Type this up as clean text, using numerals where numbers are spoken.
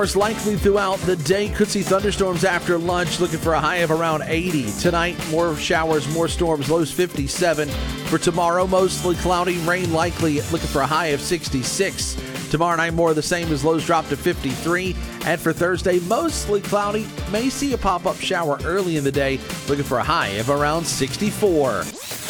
Likely throughout the day. Could see thunderstorms after lunch. Looking for a high of around 80. Tonight, more showers, more storms. Lows 57. For tomorrow, mostly cloudy. Rain likely. Looking for a high of 66. Tomorrow night, more of the same as lows drop to 53. And for Thursday, mostly cloudy. May see a pop-up shower early in the day. Looking for a high of around 64.